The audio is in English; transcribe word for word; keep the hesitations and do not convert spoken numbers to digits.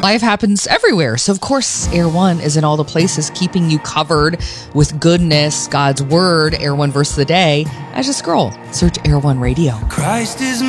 Life happens everywhere. So, of course, Air One is in all the places, keeping you covered with goodness, God's word, Air One verse of the day, as you scroll. Search Air One Radio. Christ is